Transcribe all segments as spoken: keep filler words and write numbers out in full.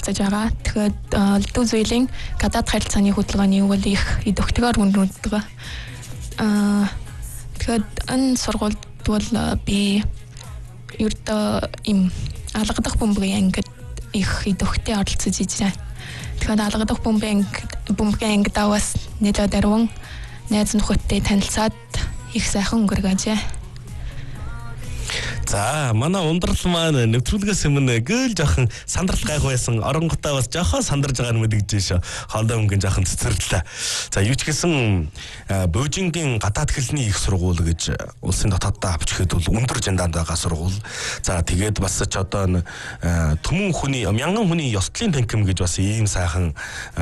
оролцож байгаа. Тэгэхээр Лдүү зүйлийн гадаад харилцааны хөтөлбөрийн үйл их идэвхтэйгээр хүндрүүлдэг. Аа тэгэхээр энэ сургуульд бол би ердөө им алгадах бөмбөгийн ангид их идэвхтэй оролцож ижээ. Тэгэхээр алгадах бөмбөгийн бөмбөгийн ангид аваас нэлээд даруун найз нөхөдтэй танилцаад их сайхан өнгөргөөжээ. За манай ундрал маань нэвтрүүлгээс өмнө гэл жоохон сандрал гайх байсан. Оронготоо бас жоохон сандарж байгааг мэдгэж шүү. Хоолой өнгөн жоохон цэцэрлээ. За юу ч гэсэн Бөөжингийн гадаад хэлний их сургууль гэж улсын дотооддоо авч ихэд бол өндөр жандаанд байгаа сургууль. За тэгээд бас ч одоо түмэн хүний мянган хүний ёслолын танхим гэж бас ийм сайхан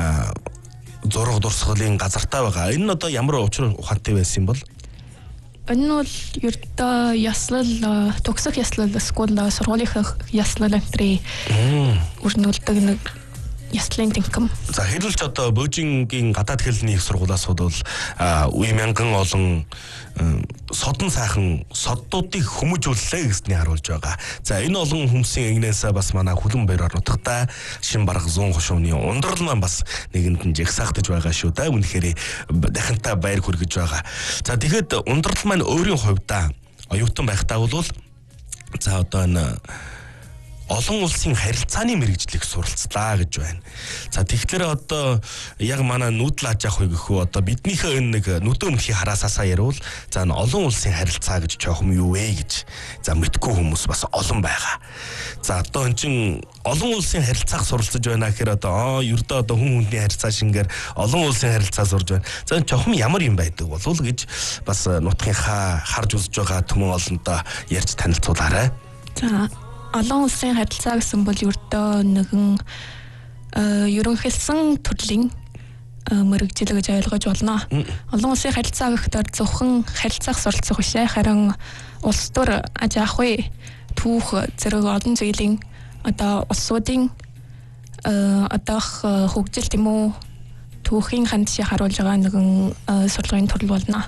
зураг дурсгалын газартай байгаа. Энэ нь одоо ямар учир ухаантай байсан юм бол? Энэ бол ердөө яслал төгсөх яслал скул сургуулийн яслал энтри өрнүүлдэг нэг яслын тэнхэм. За хэлэлч одоо Бөөжингийн гадаад хэлний их сургуулиас бол үе мянган олон содон сайхан соддуудыг хүмүүжүүллээ гэсний харуулж байгаа. За энэ олон хүмүүсийн эгнээс бас манай хүлэн баяр орнотогтой шин бараг зүүн хошууны ундрал маань бас нэгэнд нь жигсаагдж байгаа шүү дээ. Үнэхээр дахинтай баяр хүргэж байгаа. За тэгэхэд ундрал маань өөрийн хувьдаа оюутан байхдаа бол за одоо энэ олон улсын харилцааны мэргэжлийг суралцлаа гэж байна. За тэгэхээр одоо яг манай нүүдл аж ахуй гэхүү одоо биднийхээ энэ нэг нүдөө мөхийн хараасаасаа ярил за олон улсын харилцаа гэж жоохом юу вэ гэж за мэдгүй хүмүүс бас олон байгаа. За одоо эн чин олон улсын харилцааг суралцж байна гэхээр одоо ердөө одоо хүн хүнний харилцаа шингээр олон улсын харилцаа сурж байна. За жоохом ямар юм байдаг болов уу гэж бас нутгийнхаа харж үзэж байгаа түмэн олонтой ярьж танилцуулаарай. За олон улсын харилцаа гэсэн бол ердөө нэгэн ерөнхийлсөн төрлийн мэргэжил гэж ойлгож болно. Олон улсын харилцаа гэхээр зөвхөн харилцаах суралцах биш ээ. Харин улс төр аж ахуй түүх зэрэг олон зүйлийн одоо улсуудын одоо хөгжил тийм үү түүхийн хандшийг харуулж байгаа нэгэн сургалтын төрөл болно.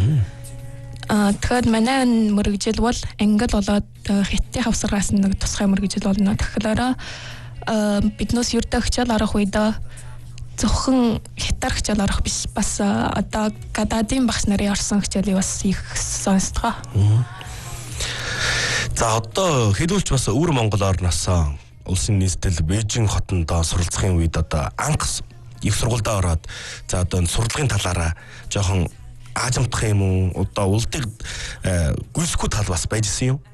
Тэгэхээр манай мэргэжил бол англи болоод хятадын хавсаргаас нэг тусгай мэргэжил болно. Тэгэхээр биднээс ердөө хичээл арах үед зөвхөн хятад хичээл арах биш бас одоо гадаадын багш нарын орсон хичээлийг бас их сонсдгоо. За одоо хэлүүлж бас өвөр Монгол орноос улсын нийслэл Бээжин хотонд суралцахын үед одоо анх их сургуультай ороод за одоо сурлагын талаараа жоохон аажимдах юм уу одоо улдыг гүйсэхгүй тал бас байжсэн юм.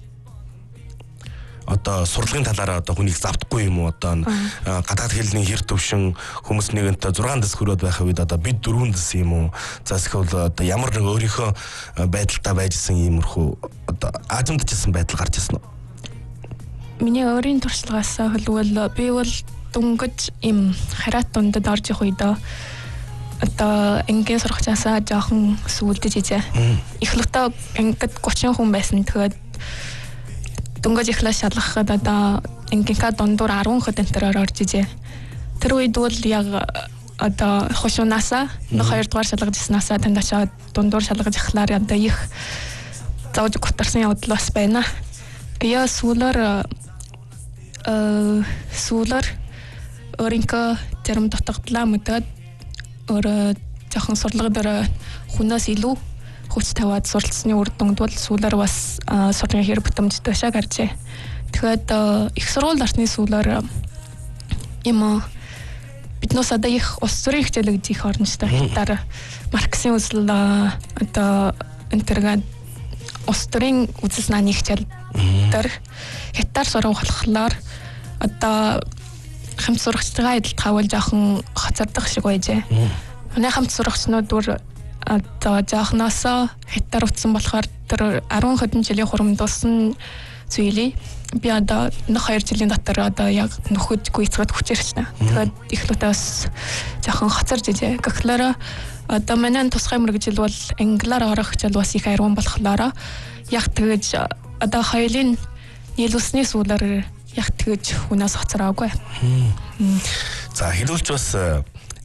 Одоо сурлагын талаараа одоо хүнийг завдахгүй юм уу одоо гадаад хэлний хэр төвшин хүмүүс нэгэнтэй зургаан дэс хөрөөд байх үед одоо бид дөрвөн дэс юм уу за эсвэл одоо ямар нэг өөрийнхөө байдалтай байжсэн иймэрхүү одоо аажимдчихсан байдал гарч ирсэн үү? Миний өөрийн туршлагаас хэлбэл би бол дөнгөж им хараат дундад орж их үед одоо ангийн сургачаасаа жоохон сүулдэж ижээ. Эхлэлтээ ангид гучин хүн байсан. Тэгээд дөнгөж эхлээ шалгахад одоо ангийнхаа дундуур арван хүн энтерээр орж ижээ. Тэр үед бол яг одоо хошуунаасаа нэг хоёр дугаар шалгаж ирснаасаа тандашаа дундуур шалгаж эхлээр одоо их зовж готарсан явдал бас байна. Яа сүүлэр э сүүлэр өөрийнхөө зарим дутагдлаа мэдээд өөр жоохон сурлага дээр хүнээс илүү хүч тавиад суралцсны үр дүнд бол сүүлээр бас сургалтын хэрэг бүтэмжтэй шаг гарчээ. Тэгэхээр их сургууль орсны сүүлээр юм биднээс одоо их ус зүрийн хичээл гэж их орно шүү дээ. Хятаар Марксийн үзэл одоо энтергээд ус зүрийн үзэл санааны хичээл дээр хятаар сурах болохоор одоо хамт сурагчтайгаа адил тавал жоохон хоцордох шиг байжээ. Манай хамт сурагчнууд бүр одоо жоохноосоо хятаар утсан болохоор тэр арван хэдэн жилийн хурамдуулсан зүйлийг би одоо нэг хоёр жилийн дотор одоо яг нөхөд гүйцэтгэд хүчээрчнэ. Тэгээд ихлүүтээ бас жоохон хоцорж ижээ. Гэхлээр одоо манай тусгай мэргэжил бол англиар орох хичээл бас их арван болохоор яг тэгэж одоо хоёулын нийлүүлсний сүүлээр яг тэгэж хүнээс хоцороогүй. За хэлүүлж бас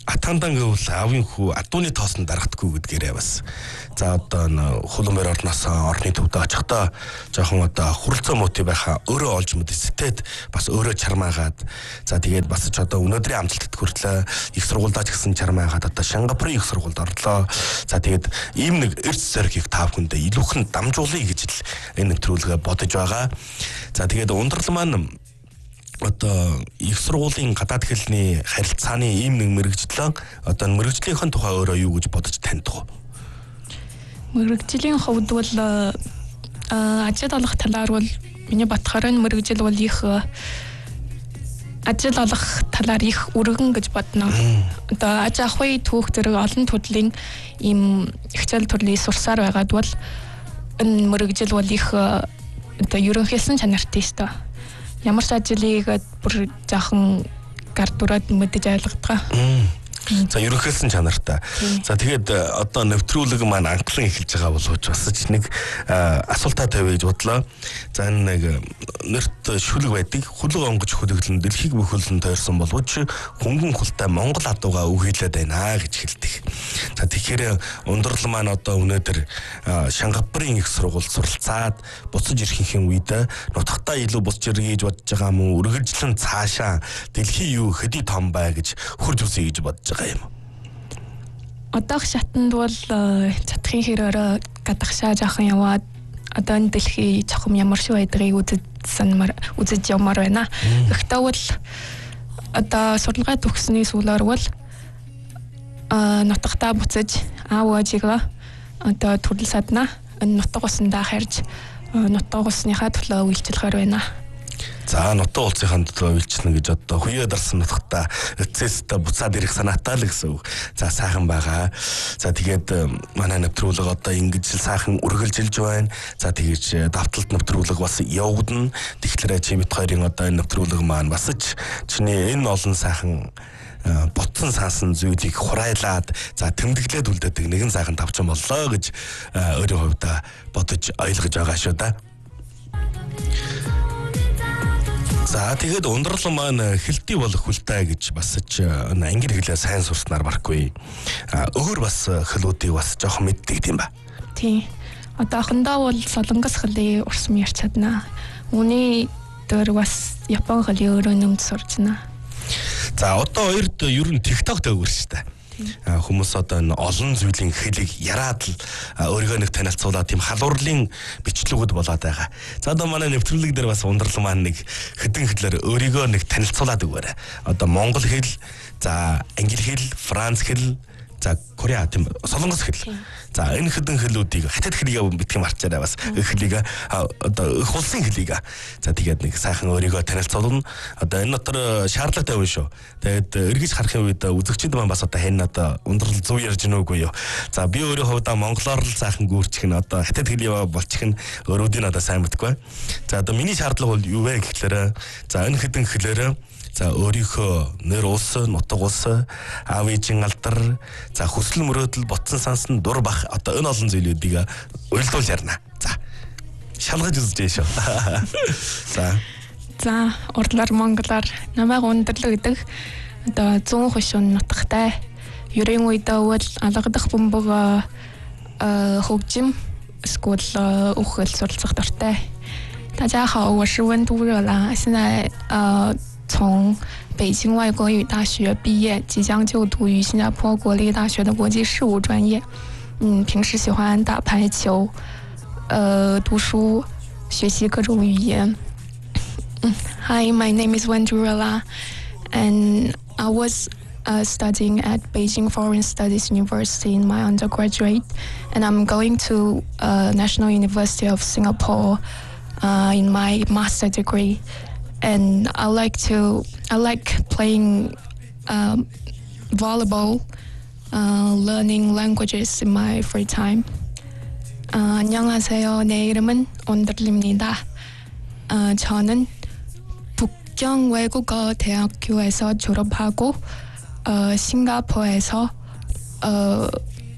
атандан гэвэл аавын хүү адууны тоосон дарагдаггүй гэдгээрээ бас за одоо хулмөр орноос орны төвдө очихдоо жоохон одоо хүрэлцээ муутай байхаа өөрөө олж мэдсэтэд бас өөрөө чармаагаад за тэгээд бас ч одоо өнөөдрийн амжилтад хүртлээ их сургуульдаа ч гэсэн чармаагаад одоо Сингапурын их сургуульд орлоо. За тэгээд ийм нэг эрс зориг тав хүндээ илүүхэн дамжуулъя гэж л энэ нэвтрүүлгээ бодож байгаа. За тэгээд ундрал маань одоо их сургуулийн гадаад хэлний харилцааны ийм нэг мэрэгжлэн одоо мэрэгжлийнхэн тухай өөрөө юу гэж бодож таних вэ? Мэрэгжлийн хувьд бол ажил олох талаар бол миний бодохоор нь мэрэгжил бол их ажил олох талаар их өргөн гэж бодно. Одоо аж ахуй түүх зэрэг олон төрлийн ийм хичээл төрлийн сурсаар байгаад бол энэ мэрэгжил бол их одоо ерөнхийсэн чанартай шүү дээ. Ямар ч ажлыг бүр жаахан гар дураад мэдэж ойлгодог. За ерөнхийсэн чанартай. За тэгээд одоо нэвтрүүлэг маань анхлан эхэлж байгаа боловч бас ч нэг асуултаа тавьж бодлоо. За энэ нэг нэрт шүлэг байдаг. Хүлэг онгож хүлэглэн дэлхийг бүхэлдэн тойрсон боловч хөнгөн хултай Монгол адууга үхэлээд байна гэж хэлдэг. За тэгэхээр ундрал маань одоо өнөөдөр Сингапурын их сургуульд суралцаад буцаж ирэхин үед нутагтаа илүү буцаж ирэх гэж бодож байгаа мөн үргэлжлэн цаашаа дэлхий юу хэдий том бай гэж хурж үсэй гэж бодож байгаа юм. Одоох шатанд бол чадахын хэрээр гадагшаа жаахан яваад одоо энэ дэлхий чухам ямар шиг байдгийг үзэж санамар үзэж явмаар байна. Гэхдээ бол одоо сурлагаа төгссөний сүүлээр бол нутагтаа буцаж аав ээжигээ одоо төрөл садна энэ нутаг усандаа харж нутаг усныхаа төлөө үйлчлэхээр байна. За нутаг улсынхаа төлөө үйлчлэнэ гэж одоо хуяа дарсан нутагтаа эцэстээ буцаад ирэх санаатай л гэсэн үг. За сайхан байгаа. За тэгээд манай нэвтрүүлэг одоо ингэж сайхан үргэлжилж байна. За тэгэж давталт нэвтрүүлэг бас явагдана. Тэгэхээр чи мэд хоёрын одоо энэ нэвтрүүлэг маань бас ч чиний энэ олон сайхан ботсон сансан зүйлийг хурайлаад за тэмдэглээд үлдээдэг нэгэн сайхан тавчсан боллоо гэж өөрийн хувьдаа бодож ойлгож байгаа шүү да. За тэгээд ундрал маань хэлтий болох хүлтэй гэж бас ч англи хэлээ сайн сурснаар барахгүй. Өөр бас хэлүүдийг бас жоохон мэддэг юм ба. Тийм. Одоохондоо бол солонгос хэлийг урсам ярьж чадна. Үүний дээр бас япон хэлийг өөрөө нэмж сурч байна. За одоо хоёрд ер нь TikTok тавьгөр шүү дээ. Хүмүүс одоо энэ олон зүйлийн хэлийг яраад л өөрийгөө нэг танилцуулаад тийм халуурлын бичлэгүүд болоод байгаа. За одоо манай нэвтрүүлэг дээр бас ундрал маань нэг хэдэн хэлээр өөрийгөө нэг танилцуулаад өгөөрэй. Одоо монгол хэл, за англи хэл, франц хэл, за Кореа тийм солонгос хэл. За энэ хэдэн хэлүүдийг хятад хэлийг битгий марчаарай бас хэлийг одоо их улсын хэлийг. За тэгээд нэг сайхан өөрийгөө танилцуулна. Одоо энэ дотор шаардлагатай байна шүү. Тэгээд эргэж харахын үед үзэгчид маань бас одоо хэн одоо ундрал зөв ярьж гэнэ үгүй юу. За би өөрөө хувьдаа монголоор л сайхан гүрчих нь одоо хятад хэлийг болчих нь өөрөөдийн одоо сайн мэдгүй. За одоо миний шаардлага бол юу вэ гэхлээр за энэ хэдэн хэлээр за өөрийнхөө нэр улс, нутаг улс, аав ээжийн алдар, за хүсэл мөрөөдөл, ботсон сансан дур бах одоо энэ олон зүйлүүдийг уйлдуул ярина. За шалгаж үзэж шүү. За. За урдлаар монголоор намайг ундрал гэдэг одоо зүүн хошин нутагтай ерөн үедээ бол алгадах бөмбөг хөгжим эсвэл үхэл суралцах дуртай. 大家好，我是温都热拉，现在呃。 从北京外国语大学毕业，即将就读于新加坡国立大学的国际事务专业。嗯，平时喜欢打排球，呃，读书，学习各种语言。嗯 Hi, my name is Wendurala, and I was uh, studying at Beijing Foreign Studies University in my undergraduate, and I'm going to uh, National University of Singapore uh, in my master degree. And I like to I like playing um, volleyball, uh, learning languages in my free time. Uh, 안녕하세요. 내 이름은 온들입니다. Uh, 저는 북경 외국어 대학교에서 졸업하고 uh, 싱가포르에서 uh,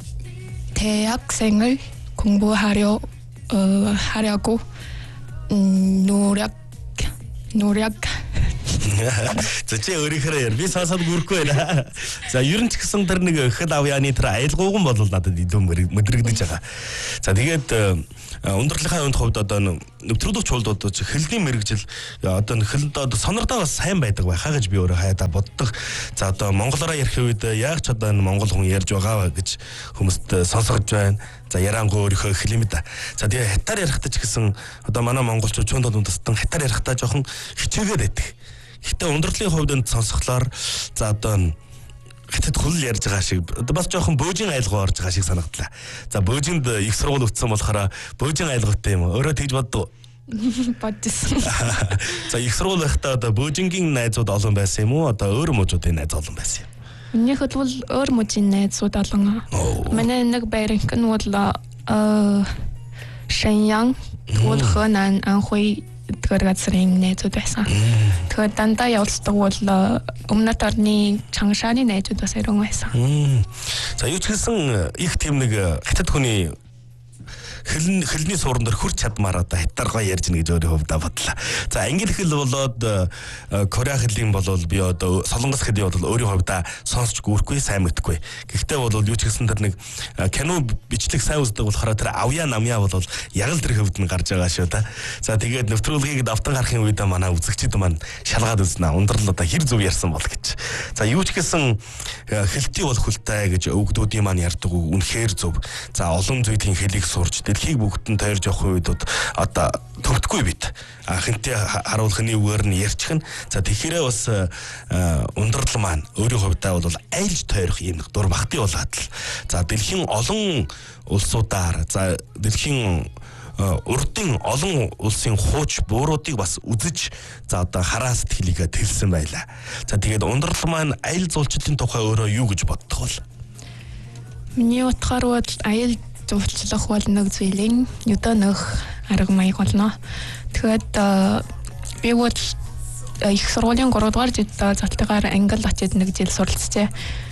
대학생을 공부하려 uh, 하려고 um, 노력 노력 За чи өөрийнхөө яар би сонсоод гүрэхгүй байна. За ер нь ч гэсэн тэр нэг хэл авьяаны тэр аялгауган бол надад илүү мэдрэгдэж байгаа. За тэгээд өндөрлөхийн хувьд одоо нэвтрүүлэг чуулдууд хэлний мэрэгжил одоо хэлэнд одоо сонордоо бас сайн байдаг байхаа гэж би өөрөө хайдаа боддог. За одоо монголоор ярих үед яг ч одоо монгол хүн ярьж байгаа гэж хүмүүст сонсгож байна. За ярангуу өөрийнхөө хэлэмд. За тэгээ хятаар ярихтаа ч гэсэн одоо манай монголчууд чунд бол тастан хятаар ярихтаа жоохон хичээгээд байдаг. Гэтэ өндөрлөлийн хувьд энд сонсохлоор за одоо хятад хөл ярьж байгаа шиг бас жоохон бөөжин айлгуу орж байгаа шиг санагдлаа. За бөөжинд их сургууль өгсөн болохоор бөөжин айлгуутай юм. Өөрөө тэгж боддог. Бодсон. За их сургууль байхдаа одоо бөөжингийн найзууд олон байсан юм уу? Одоо өөр мужуудын найз олон байсан юм. Миний хувьд бол өөр мужийн найзууд олон. Манай нэг байрынх нь бол э Шэньян бол Хэнан Анхуй тэр газрын найзууд байсан. Тэгэхээр дандаа явуулдаг бол өмнөд орны Чангшааны найзууд бас ирэн байсан. За юу ч гэсэн их тийм нэг хятад хүний хэл хэлний суурин дээр хүрч чадмаар одоо хятаар гоё ярьж гэнэ гэж өөрөө хувьдаа бодлоо. За англи хэл болоод Кореа хэлний болол би одоо солонгос хэлний бол өөрийн хувьдаа сонсч гүрэхгүй сайн мэдхгүй. Гэхдээ бол юу ч гэсэн тэр нэг кино бичлэг сайн үздэг болохоор тэр авьяа намьяа бол яг л тэр хөвд нь гарч байгаа шүү та. За тэгээд нэвтрүүлгийг давтан гарахын үед манай үзэгчид маань шалгаад үзнэ. Ундрал одоо хэр зөв ярьсан бол гэж. За юу ч гэсэн хэлтий бол хүлтэй гэж өвгдүүдийн маань ярьдаг үнэхээр зөв. За олон зүйлийн хэлийг сурч дэлхийг бүгдэн тойрж явах үед одоо төвтгүй бит. Хинтээ харуулах нь үгээр нь ярьчих нь. За тэгэхээр бас ундрал маань өөрийн хувьдаа бол айлж тойрох юм дур бахти болоод л. За дэлхийн олон улсуудаар за дэлхийн урдын олон улсын хууч бууруудыг бас үзэж за одоо хараа сэтгэлийгээ тэлсэн байлаа. За тэгээд ундрал маань аялал жуулчлалын тухай өөрөө юу гэж боддог вэ? Миний утгаар бол аялал жуулчлах бол нэг зүйлийн өдөнөх арга маяг болно. Тэгээд би бол их сургуулийн гурав дугаар жилд залтайгаар англи очиж нэг жил суралцжээ.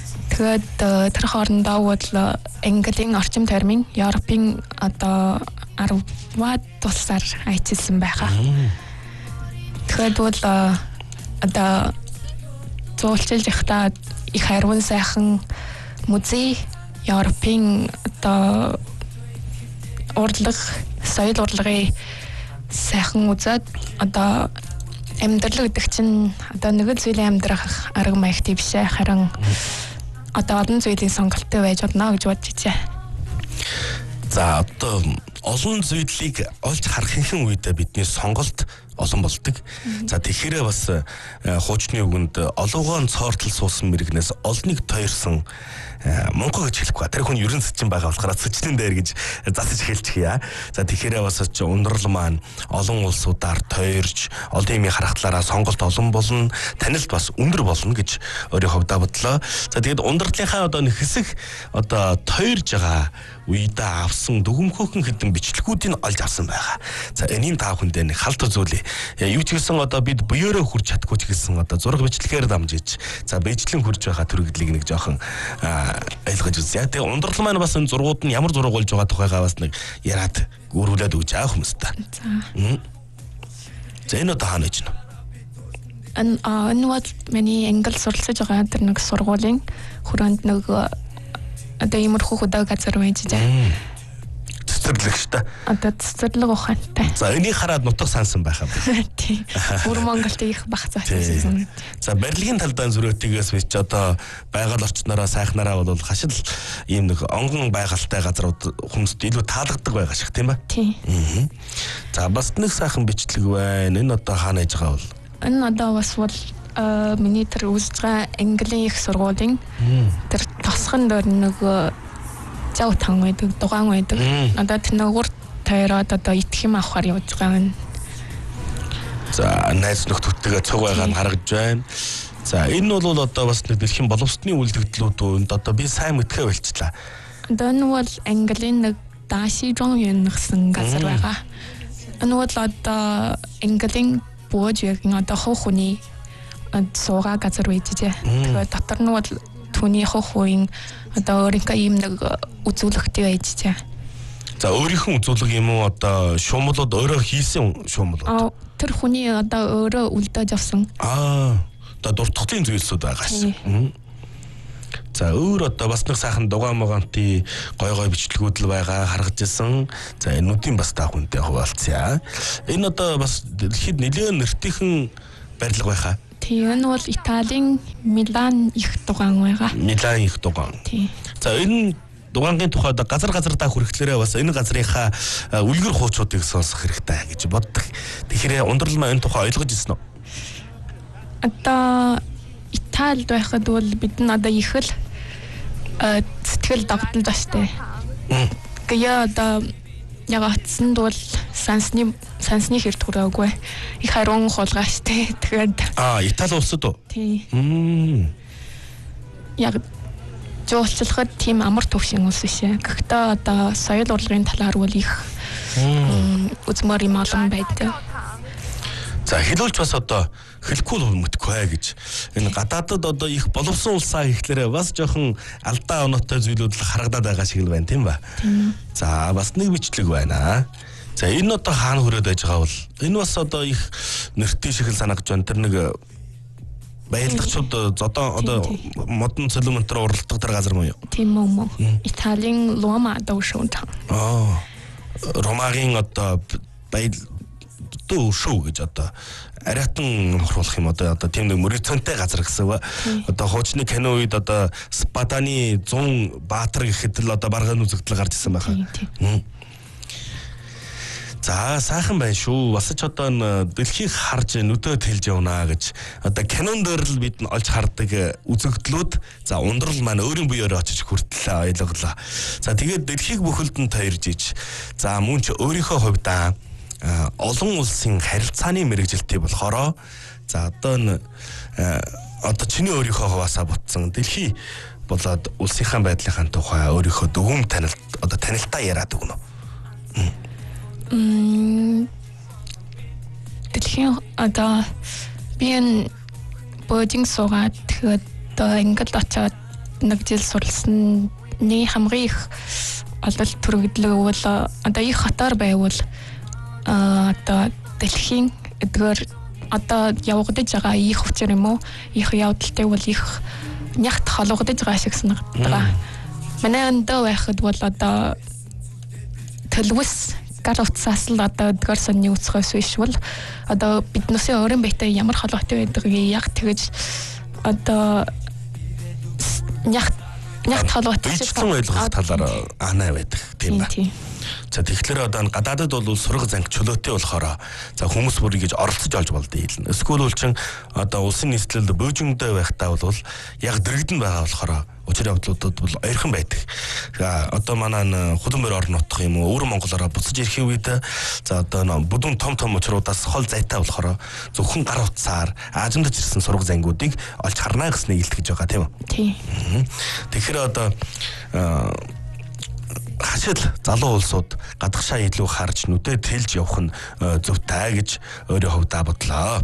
Тэгээд тэр хоорондоо бол английн орчин термин Европын одоо арваад тусаар ажилласан байхаа. Тэгээд бол одоо зуулчилж ихта их хариун сайхан музей Европын одоо урлаг, соёл урлагийн сайхан үзээд одоо амьдрал гэдэг чинь одоо нэг л зүйлийн амьдрах арга маягтай биш ээ. Харин одоо олон зүйлийн сонголттой байж болно гэж бодож байна. За одоо олон зүйлийг олж харахын үедээ бидний сонголт олон болдог. За тэгэхээр бас хуучны үгэнд олоогоон цоортол суусан мэрэгнээс олныг тойрсон Монгол гэж хэлэхгүй. Тэр хүн ерөн сэтчин байгаа болохоор сэтчнэн дээр гэж засаж хэлчихье. За тэгэхээр бас ч ундрал маань олон улсуудаар тойрж олон юмыг харахтлаараа сонголт олон болно. Танилт бас өндөр болно гэж өөрийн хувьдаа бодлоо. За тэгээд ундралынхаа одоо нэг хэсэг одоо тойрж байгаа үедээ авсан дүгнхөөхөн хэдэн бичлэгүүдийг олж авсан байгаа. За энийн тав хүндээ нэг халт үзүүлээ. Юу ч гэсэн одоо бид буёороо хүрч чадахгүй ч гэсэн одоо зураг бичлэгээр дамжиж за бичлэн хүрж байгаа төрөлдлийг нэг жоохон ойлгож үзье. Тэгээ ундрал маань бас энэ зургууд нь ямар зураг болж байгаа тухайгаа бас нэг яриад гөрүүлээд өгч аа хүмүүстээ. За. За энэ одоо хаана гэж нэ? Ан энэ бол миний англи суралцж байгаа тэр нэг сургуулийн хүрээнд нэг одоо иймэрхүү хөдөө газар байж байгаа. Цэцэрлэг шүү дээ. Одоо цэцэрлэг ухаантай. За энийг хараад нутаг сансан байхаа. Тийм. Бүр Монголд их бах цаасан. За барилгын талдаа зөрөөтгөөс биш ч одоо байгаль орчнороо сайхнараа бол хашил ийм нэг онгон байгальтай газрууд хүмүүст илүү таалагддаг байгаа шиг тийм ба? Тийм. За бас нэг сайхан бичлэг байна. Энэ одоо хаана яж байгаа бол? Энэ одоо бас бол миний тэр үзэж байгаа английн их сургуулийн тэр тосхон дээр нэг зав тан байдаг, дугаан байдаг. Одоо тэр нэг урд тойроод одоо идэх юм авахар явж байгаа юм. За найз нөхдөдтэйгээ цуг байгаа нь харагдж байна. За энэ бол одоо бас нэг дэлхийн боловсролтны үйлдвэрлэлүүд одоо би сайн мэдхээ болчихлаа. Одоо энэ бол английн нэг Дашижон юм гэсэн газар байгаа. Энэ бол одоо английн бууж яг одоо хөх хүний суугаа газар байж дээ. Тэгээд дотор нь бол түүний хөх үеийн одоо өөрийнхөө ийм нэг үзүүлэгтэй байж дээ. За өөрийнхөө үзүүлэг юм уу одоо шуумлууд өөрөө хийсэн шуумлууд? тэр хүний одоо өөрөө үлдээж авсан. Аа, одоо дуртгалын зүйлсүүд байгаа шээ. За өөр одоо бас нэг сайхан дугаан моганти гой гой бичлэгүүд л байгаа харгаж ирсэн. За энүүдийн бас та хүнтэй хуваалцъя. Энэ одоо бас дэлхийд нэлээд нэртийнхэн барилга байхаа. Тийм энэ бол Италийн Милан их дугаан байгаа. Милан их дугаан. Тийм. За энэ дугаангийн тухайд газар газар та хүрэхлээрээ бас энэ газрынхаа үлгэр хуучуудыг сонсох хэрэгтэй гэж боддог. Тэгэхээр ундрал маань энэ тухай ойлгож ирсэн үү? Одоо Италид байхад бол бид нь одоо их л сэтгэл догдолж штэ. Гэя одоо яг атсанд бол сансны сансны хэрэг төрөөгүй. Их хариун хулгай штэ. Тэгээд аа Итали улсад уу? Тийм. Яг жуулчлахад тийм амар төвшин улс шээ. Гэхдээ одоо соёл урлагийн талаар бол их үзмөр юм олон байдаг. За хэлүүлж бас одоо хэлэхгүй л мэдгүй гэж энэ гадаадад одоо их боловсон улсаа гэхлээрээ бас жоохон алдаа оноотой зүйлүүд л харагдаад байгаа шиг л байна тийм ба. За бас нэг бичлэг байна. За энэ одоо хаана хүрээд байж байгаа бол энэ бас одоо их нэртэй шиг л санагдж байна. Тэр нэг баялагчид зодоо одоо модон цэлмэнтэр уралдаг тэр газар мөн юу? Тийм мөн мөн. Италийн Рома дүүшүүнтан. Аа. Ромагийн одоо баял дүү шүү гэж одоо ариатан нөхруулах юм одоо одоо тийм нэг мөрөцөнтэй газар гэсэн ба одоо хуучны кино үед одоо Спатаны зүүн баатар гэхэд л одоо барганы үзэгдэл гарч ирсэн байхаа. За сайхан байна шүү. Бас ч одоо н дэлхийг харж нүдөө тэлж явна гэж одоо кинон дээр л бид нь олж хардаг үзэгдлүүд за ундрал маань өөрийн буйоор очиж хүртэл ойлголоо. За тэгээд дэлхийг бүхэлд нь тойрж иж за мөн ч өөрийнхөө хувьдаа олон улсын харилцааны мэрэгжилтэй болохоор за одоо н одоо чиний өөрийнхөө хаваасаа бутсан дэлхий болоод улсынхаа байдлынхаа тухай өөрийнхөө дүгм танилт одоо танилтаа яриад өгнө. Мм дэлхийн одоо би энэ Бөөжинг суугаад тэгээд одоо Англи очоод нэг жил суралсан нэг хамгийн их олол төрөгдлөг бол одоо их хотоор байвал одоо дэлхийн эдгээр одоо явагдаж байгаа их хүчээр юм уу их явдалтай бол их нягт холгодож байгаа шиг санагддаг. Манай өндөө байхад бол одоо төлөвс гар утсаас л одоо эдгээр сонны үсгээс биш бол одоо биднээс өөрийн биетэй ямар холбоотой байдгийг яг тэгэж одоо нягт нягт холбоотой шиг ойлгох талаар анаа байдаг тийм ба. За тэгэхээр одоо гадаадад бол сурга занг чөлөөтэй болохоор за хүмүүс бүр ингэж оролцож олж болдё хэлнэ. Эсвэл үл чин одоо улсын нийслэл Бөөжингдээ байхдаа бол яг дэрэгдэн байгаа болохоор учир явдлуудад бол ойрхон байдаг. За одоо манай худам морь орон нутг юм уу өвөр Монголоор буцаж ирэхийн үед за одоо бүдүүн том том учруудаас хол зайтай болохоор зөвхөн гар утсаар аажимдаж ирсэн сурга зангуудыг олж харна гэснийг илтгэж байгаа тийм үү? Тийм. Тэгэхээр одоо хашил залуу улсууд гадагшаа илүү харж нүдээ тэлж явах нь зөвтэй гэж өөрийн хувьдаа бодлоо.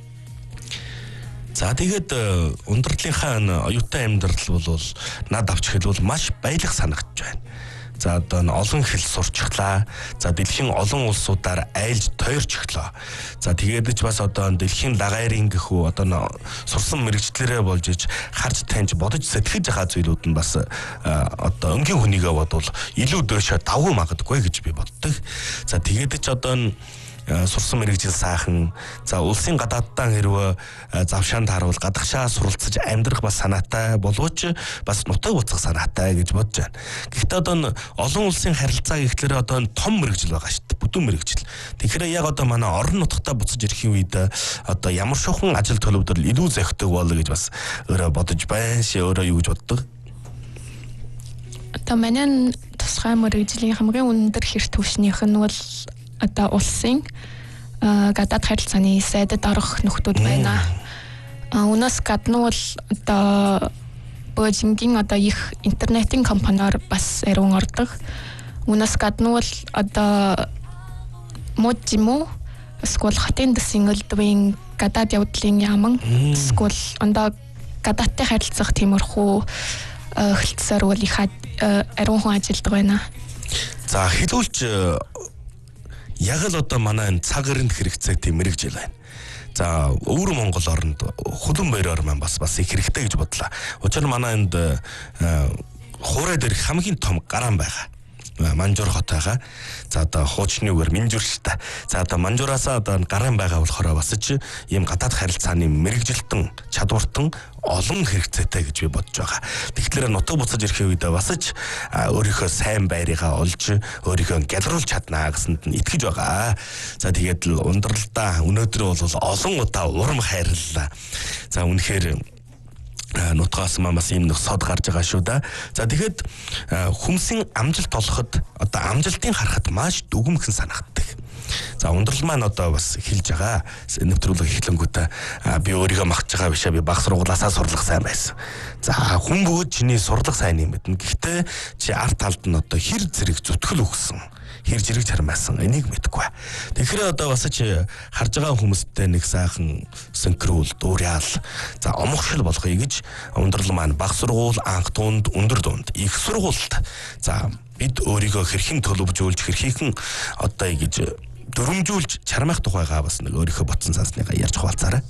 За тэгээд ундралынхаа оюутай амьдрал бол над авч хэлбэл маш баялаг санагдж байна. За одоо олон хэл сурчглаа. За дэлхийн олон улсуудаар айлж тойрч өглөө. За тэгээд ч бас одоо дэлхийн лагайрын гэхүү одоо сурсан мэрэгчлэрээ болж иж харж таньж бодож сэтгэж байгаа зүйлүүд нь бас одоо өнгийн хүнийгээ бодвол илүү дөөшөө давгүй магадгүй гэж би боддог. За тэгээд ч одоо сурсан мэрэгжил сайхан за улсын гадаадтаа хэрвээ завшаанд харуул гадагшаа суралцаж амьдрах бас санаатай боловч бас нутаг буцах санаатай гэж бодож байна. Гэхдээ одоо олон улсын харилцаа гэхлээр одоо том мэрэгжил байгаа шүү дээ. Бүдүүн мэрэгжил. Тэгэхээр яг одоо манай орон нутгатаа буцаж ирэхийн үед одоо ямар шохон ажил төлөвлөлт илүү зохидог болоо гэж бас өөрөө бодож байна шээ. Өөрөө юу гэж боддог? Одоо манай тусгай мэрэгжлийн хамгийн өндөр хэр түвшнийх нь бол одоо улсын гадаад харилцааны сайдад орох нөхдүүд байна. Үүнээс гадна бол одоо Бөөжингийн одоо их интернетийн компаниар бас ариун ордог. Үүнээс гадна бол одоо Можимо эсвэл хотын дэсийн элдвийн гадаад явдлын яаман эсвэл ондоо гадаадтай харилцах тиймэрхүү хөлтсөөр бол их ариун хүн ажилладаг байна. За хэлүүлж яг л одоо манай энэ цаг эрэнд хэрэгцээтэй мэрэгжил байна. За өвөр Монгол оронд хөлөн баяраар маань бас бас их хэрэгтэй гэж бодлоо. Учир нь манай энд хуурай дээр хамгийн том гараан байгаа. Манжуур хотойгоо. За одоо хуучны үгээр Минжуур л та. За одоо Манжуураасаа одоо гараан байгаа болохоор бас ч ийм гадаад харилцааны мэрэгжилтэн чадвартан олон хэрэгцээтэй гэж би бодож байгаа. Тэгэхээр нутаг буцаж ирэхээ үедээ бас ч өөрийнхөө сайн байрыгаа олж өөрийнхөө гялруулж чаднаа гэсэнд нь итгэж байгаа. За тэгээд л ундралдаа өнөөдөр бол олон удаа урам хайрлаа. За үнэхээр нутгаас маань бас ийм нэг сод гарч байгаа шүү да. За тэгэхэд хүмсийн амжилт олоход одоо амжилтыг харахад маш дүгмхэн санагддаг. За ундрал маань одоо бас хэлж байгаа. Нэвтрүүлэг эхлэнгүүтээ би өөрийгөө магтж байгаа бишээ би баг сургуулаасаа сурлах сайн байсан. За хүн бүгд чиний сурлах сайн юм мэднэ. Гэхдээ чи арт талд нь одоо хэр зэрэг зүтгэл өгсөн. Хэр зэрэг чармаасан энийг мэдэхгүй. Тэгэхээр одоо бас ч харж байгаа хүмүүстэй нэг сайхан синхрол дуурайал за омогшил болгоё гэж ундрал маань баг сургууль, анх тунд, өндөр дунд, их сургуульд за бид өөрийгөө хэрхэн төлөвжүүлж хэрхэн одоо ингэж дөрөмжүүлж чармаах тухайгаа бас нэг өөрийнхөө ботсон цаасныгаа ярьж хуваалцаарай.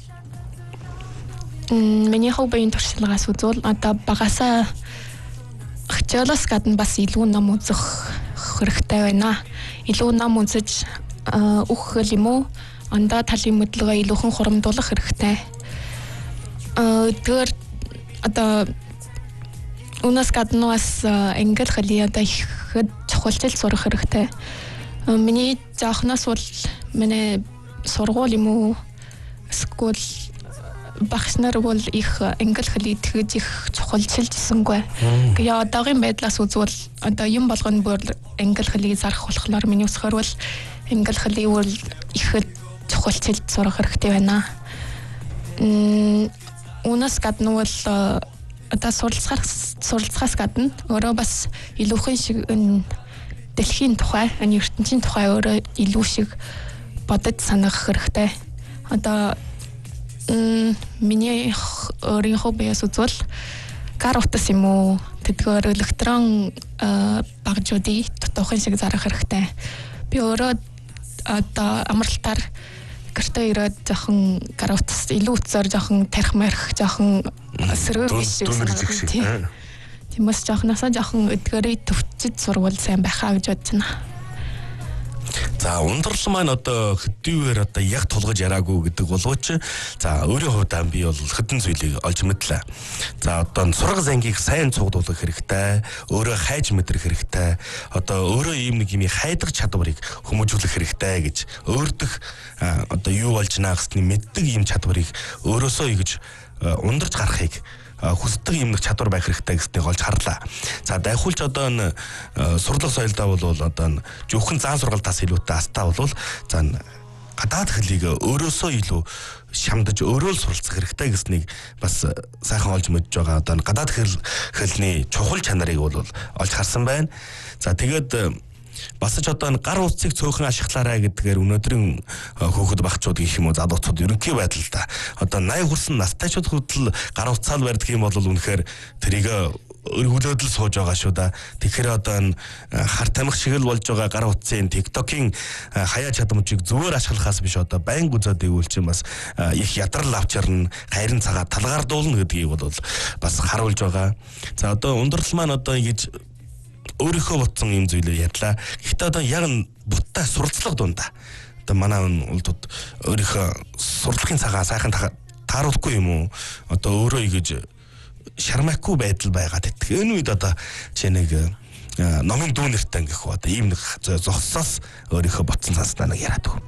М миний хоббигийн туршлагаас үзвэл одоо багасаа хичээлээс гадна бас илүү ном үзэх хэрэгтэй байна. Илүү ном үзэж өгөх юм уу? Андаа талын мэдлэгээ илүүхэн хурамдуулах хэрэгтэй. Аа тэр одоо унаас гадна бас англи хэлийг одоо их чухалчил сурах хэрэгтэй. Миний заахнаас бол миний сургууль юм уу? Скул багш нар бол их англи хэлийг тэгж их чухалчилжсэнгүй. Тэгээ одоогийн байдлаас үзвэл одоо юм болгоно бүр англи хэлийг зарах болохоор миний үсгээр бол англи хэлийг бол их чухалчилж сурах хэрэгтэй байна. Мм унаас гадна бол одоо суралцахаас суралцахаас гадна өөрөө бас илүүхэн шиг дэлхийн тухай, ертөнцийн тухай өөрөө илүү шиг бодож санах хэрэгтэй. Одоо миний өөрийн хоббиас үзвэл гар утас юм уу тэдгээр электрон багжуудыг тотохын шиг зарах хэрэгтэй. Би өөрөө одоо амралтаар гэртээ ирээд жоохон гар утас илүү утсаар жоохон тарих марих жоохон сэргэр биш шиг санагдав. Тиймээс жоохносоо жоохон эдгээрээ төвчж сурвал сайн байхаа гэж бодож байна. За ундрал маань одоо хэдийгээр одоо яг тулгаж яраагүй гэдэг боловч за өөрийн хувьдаа би бол хэдэн зүйлийг олж мэдлээ. За одоо сурга зангийг сайн цуглуулах хэрэгтэй, өөрөө хайж мэдрэх хэрэгтэй, одоо өөрөө ийм нэг юм хайдаг чадварыг хүмүүжүүлэх хэрэгтэй гэж өөртөх одоо юу болж наа гэсний мэддэг ийм чадварыг өөрөөсөө ингэж ундарч гарахыг хүсдэг юм нэг чадвар байх хэрэгтэй гэснийг олж харлаа. За дайхуулч одоо н сурлах соёлдоо бол одоо зөвхөн заан сургалтаас илүүтэй астаа бол за гадаад хэлийг өөрөөсөө илүү шамдаж өөрөө л суралцах хэрэгтэй гэснийг бас сайхан олж мэдж байгаа. Одоо гадаад хэл хэлний чухал чанарыг бол олж харсан байна. За тэгээд бас ч одоо гар утсыг цөөхөн ашиглаарай гэдгээр өнөөдрийн хөөхд багчууд гэх юм уу залуучууд ерөнхий байдалтай одоо наяа хүрсэн настайчууд хүртэл гар утсаал барьдаг юм бол үнэхээр тэрийг өргөлөөд л сууж байгаа шүү да. Тэгэхээр одоо энэ хар тамхи шиг л болж байгаа гар утсын TikTok-ийн хаяа чадамжийг зөвөр ашиглахаас биш одоо байнга үзээд ивэл чинь бас их ядрал авчирна, хайрын цагаа талгаардуулна гэдгийг бол бас харуулж байгаа. За одоо ундрал маань одоо ингэж өөрийнхөө ботсон юм зүйлээ ядлаа. Гэхдээ одоо яг нь буттай суралцлага дундаа. Одоо манай улдууд өөрийнхөө сурлагын цагаа сайхан тааруулахгүй юм уу? Одоо өөрөө ингэж шармахгүй байдал байгаад идэх. Энэ үед одоо чи нэг номын дүү нэртэй ингэх одоо ийм нэг зогссоос өөрийнхөө ботсон цаасдаа нэг яриад өг.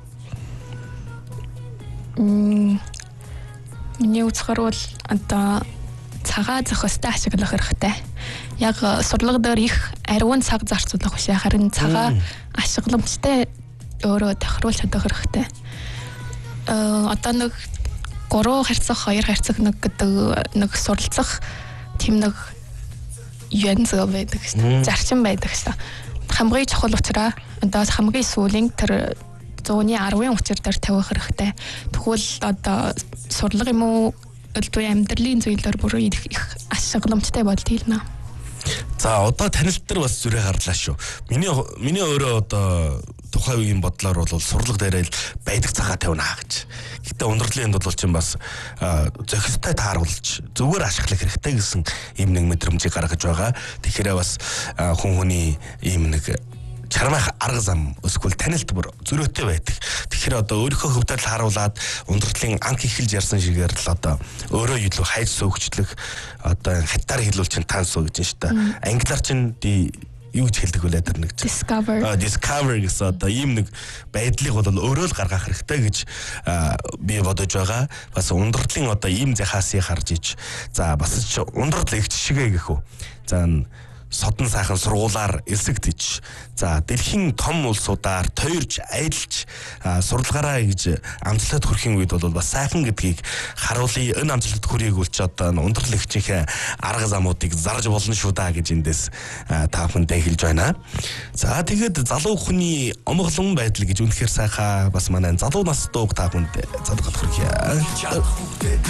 Мм. Миний үзэхээр бол одоо цагаа зохистой ашиглах хэрэгтэй. Яг сурлага дээр их ариун цаг зарцуулах биш харин цагаа ашигламжтай өөрөө тохируулж чадах хэрэгтэй. Э одоо нэг гурван харьцах, хоёр харьцах нэг гэдэг нэг суралцах тийм нэг янз байдаг шээ. Зарчим байдаг шээ. Хамгийн чухал учраас одоо хамгийн сүүлийн тэр зууны арвын учир дээр тавих хэрэгтэй. Тэгвэл одоо сурлага юм уу өлтөө амьдралын зүйлээр бүр их ашигламжтай болдгийна. За одоо танилт дээр бас зүрэ харлаа шүү. Миний миний өөрөө одоо тухайн үеийн бодлоор бол сурлага дээрээ л байдаг цагаа тавина гэж. Гэтэ ундралын энд бол чинь бас зохистой тааруулж зүгээр ашиглах хэрэгтэй гэсэн ийм нэг мэдрэмжийг гаргаж байгаа. Тэгэхээр бас хүн хүний ийм нэг чармайх арга зам эсвэл танилт бүр зөрөөтэй байдаг. Тэгэхээр одоо өөрийнхөө хөвдөл харуулад ундралын анх эхэлж ярьсан шигээр л одоо өөрөө илүү хайж суугчлах одоо хятаар хэлүүл чинь танс уу гэж шүү дээ. Англиар чинь ди юу гэж хэлдэг вэ тэр нэг discover discover гэсэн одоо ийм нэг байдлыг бол өөрөө л гаргах хэрэгтэй гэж би бодож байгаа. Бас ундралын одоо ийм захаасыг харж иж за бас ч ундрал их жишгээ гэх үү. За содон сайхан сургуулаар элсэгдэж за дэлхийн том улсуудаар тойрч аялж сурлагаараа гэж амжилтад хүрэхин үед бол бас сайхан гэдгийг харуулъя. Энэ амжилтад хүрээг бол ч одоо ундрал ихчийнхээ арга замуудыг зарж болно шүү да гэж эндээс та бүхэндээ хэлж байна. За тэгээд залуу хүний омглон байдал гэж үнэхээр сайхан бас манай залуу нас дууг та бүхэнд залгах хүрхье.